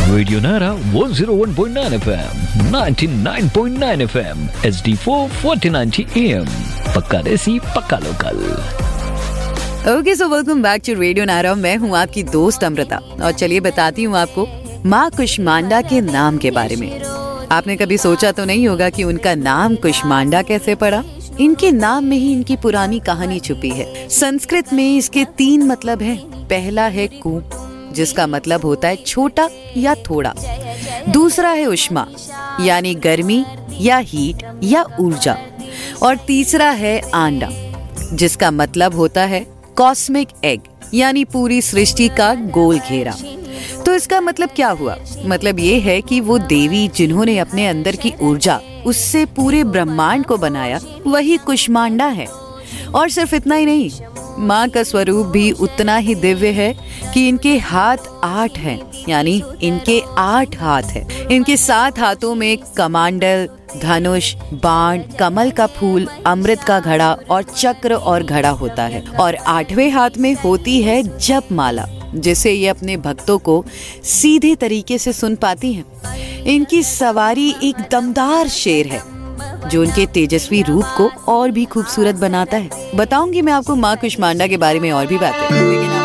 Radio नारा 101.9 FM, 99.9 FM, HD4 4090 AM, पक्का देसी पक्का local. Okay, so welcome back to radio नारा। मैं हूँ आपकी दोस्त अमृता और चलिए बताती हूँ आपको माँ कुष्मांडा के नाम के बारे में। आपने कभी सोचा तो नहीं होगा कि उनका नाम कुष्मांडा कैसे पड़ा। इनके नाम में ही इनकी पुरानी कहानी छुपी है। संस्कृत में इसके 3 मतलब हैं। पहला है कु, जिसका मतलब होता है छोटा या थोड़ा। दूसरा है उष्मा, यानी गर्मी या हीट या ऊर्जा। और तीसरा है आंडा, जिसका मतलब होता है कॉस्मिक एग, यानी पूरी सृष्टि का गोल घेरा। तो इसका मतलब क्या हुआ? मतलब ये है कि वो देवी जिन्होंने अपने अंदर की ऊर्जा उससे पूरे ब्रह्मांड को बनाया, वही कुष्मांडा है। और सिर्फ इतना ही नहीं, माँ का स्वरूप भी उतना ही दिव्य है कि इनके हाथ 8 हैं, यानी इनके 8 हाथ हैं। इनके 7 हाथों में कमंडल, धनुष, बाण, कमल का फूल, अमृत का घड़ा और चक्र और घड़ा होता है। और 8वें हाथ में होती है जप माला, जिसे ये अपने भक्तों को सीधे तरीके से सुन पाती हैं। इनकी सवारी एक दमदार शेर है, जो उनके तेजस्वी रूप को और भी खूबसूरत बनाता है। बताऊंगी मैं आपको माँ कुष्मांडा के बारे में और भी बातें, लेकिन